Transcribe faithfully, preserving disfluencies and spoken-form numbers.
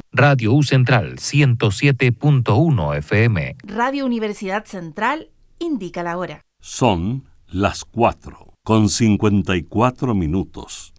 Radio U Central ciento siete punto uno F M. Radio Universidad Central indica la hora. Son las cuatro con cincuenta y cuatro minutos.